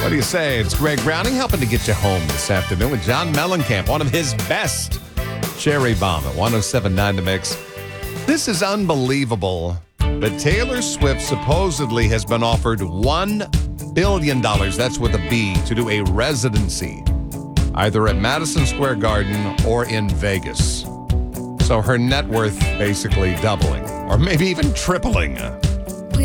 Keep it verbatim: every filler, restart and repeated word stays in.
What do you say? It's Greg Browning helping to get you home this afternoon with John Mellencamp, one of his best. Cherry Bomb at one oh seven point nine The Mix. This is unbelievable, but Taylor Swift supposedly has been offered one billion dollars, that's with a B, to do a residency, either at Madison Square Garden or in Vegas. So her net worth basically doubling, or maybe even tripling.